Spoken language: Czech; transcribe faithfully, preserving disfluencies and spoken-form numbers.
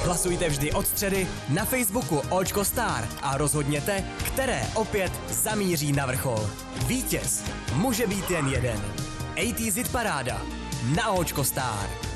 Hlasujte vždy od středy na Facebooku Očko Star a rozhodněte, které opět zamíří na vrchol. Vítěz může být jen jeden. A T Z Paráda na Očko Star.